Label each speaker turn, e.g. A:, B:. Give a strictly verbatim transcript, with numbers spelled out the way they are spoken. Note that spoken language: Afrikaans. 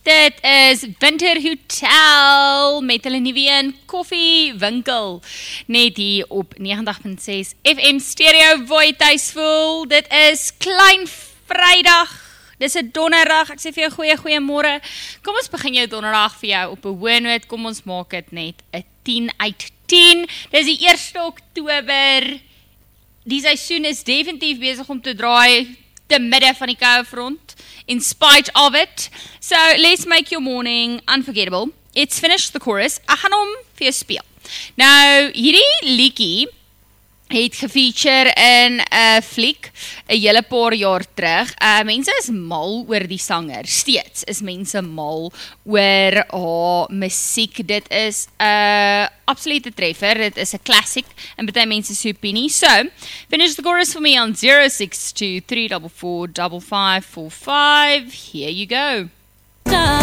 A: Dit is Winter Hotel met hulle nuwe een koffie winkel. Net hier op negentig punt ses F M stereo waar jy tuis voel. Dit is Klein Vrydag. Dis 'n donderdag. Ek sê vir jou goeie goeiemôre. Kom ons begin jou donderdag vir jou op 'n hoë noot. Kom ons maak dit net 'n tien uit tien. Dis die eerste Oktober. Die seisoen is definitief besig om te draai te midde van die koue front. In spite of it. So, let's make your morning unforgettable. It's finished the chorus. Ek gaan hom vir jou speel. Nou, hierdie liedjie het gefeature in 'n fliek 'n hele paar jaar terug. Uh, mense is mal oor die sanger. Steeds is mense mal oor haar musiek. Dit is 'n uh, absolute treffer. Dit is 'n classic en baie mense se opinie. So, finish the chorus for me on zero six two three four four five five four five. Here you go.